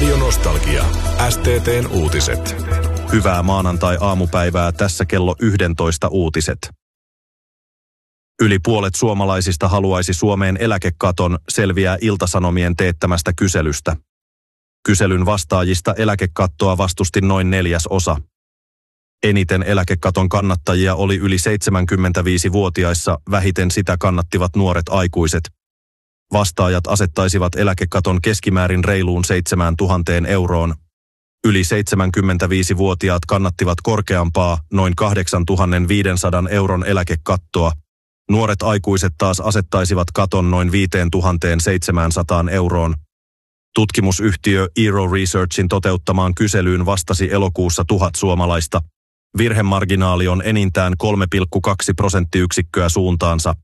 Radio Nostalgia. STT:n uutiset. Hyvää maanantai-aamupäivää, tässä kello 11 uutiset. Yli puolet suomalaisista haluaisi Suomeen eläkekaton, selviää Ilta-Sanomien teettämästä kyselystä. Kyselyn vastaajista eläkekattoa vastusti noin 1/4. Eniten eläkekaton kannattajia oli yli 75-vuotiaissa, vähiten sitä kannattivat nuoret aikuiset. Vastaajat asettaisivat eläkekaton keskimäärin reiluun 7 000 euroon. Yli 75-vuotiaat kannattivat korkeampaa, noin 8 500 euron eläkekattoa. Nuoret aikuiset taas asettaisivat katon noin 5 700 euroon. Tutkimusyhtiö Eero Researchin toteuttamaan kyselyyn vastasi elokuussa 1000 suomalaista. Virhemarginaali on enintään 3,2 prosenttiyksikköä suuntaansa.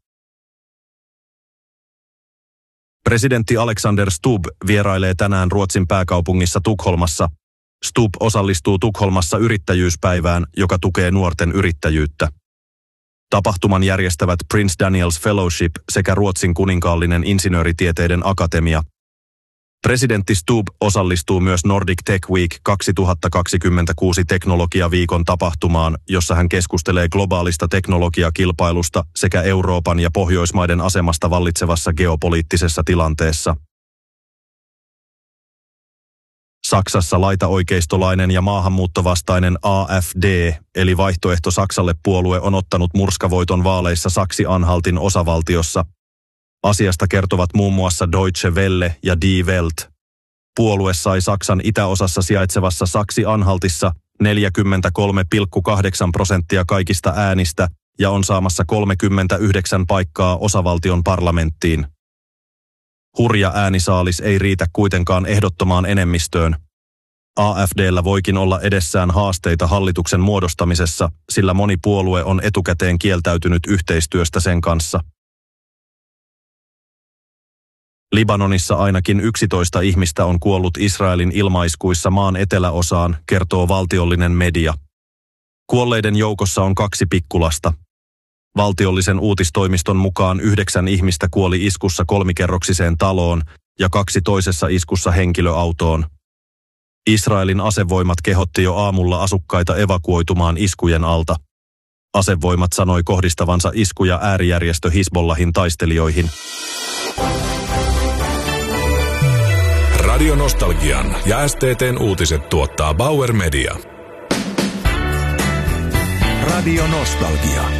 Presidentti Alexander Stubb vierailee tänään Ruotsin pääkaupungissa Tukholmassa. Stubb osallistuu Tukholmassa yrittäjyyspäivään, joka tukee nuorten yrittäjyyttä. Tapahtuman järjestävät Prince Daniels Fellowship sekä Ruotsin kuninkaallinen insinööritieteiden akatemia. Presidentti Stubb osallistuu myös Nordic Tech Week 2026 teknologiaviikon tapahtumaan, jossa hän keskustelee globaalista teknologiakilpailusta sekä Euroopan ja Pohjoismaiden asemasta vallitsevassa geopoliittisessa tilanteessa. Saksassa laitaoikeistolainen ja maahanmuuttovastainen AfD, eli Vaihtoehto Saksalle puolue, on ottanut murskavoiton vaaleissa Saksi-Anhaltin osavaltiossa. Asiasta kertovat muun muassa Deutsche Welle ja Die Welt. Puolue sai Saksan itäosassa sijaitsevassa Saksi-Anhaltissa 43,8% kaikista äänistä ja on saamassa 39 paikkaa osavaltion parlamenttiin. Hurja äänisaalis ei riitä kuitenkaan ehdottomaan enemmistöön. AfD:llä voikin olla edessään haasteita hallituksen muodostamisessa, sillä moni puolue on etukäteen kieltäytynyt yhteistyöstä sen kanssa. Libanonissa ainakin 11 ihmistä on kuollut Israelin ilmaiskuissa maan eteläosaan, kertoo valtiollinen media. Kuolleiden joukossa on 2 pikkulasta. Valtiollisen uutistoimiston mukaan 9 ihmistä kuoli iskussa 3-kerroksiseen taloon ja 2 toisessa iskussa henkilöautoon. Israelin asevoimat kehotti jo aamulla asukkaita evakuoitumaan iskujen alta. Asevoimat sanoi kohdistavansa iskuja äärijärjestö Hizbollahin taistelijoihin. Radio Nostalgian ja STT:n uutiset tuottaa Bauer Media. Radio Nostalgia.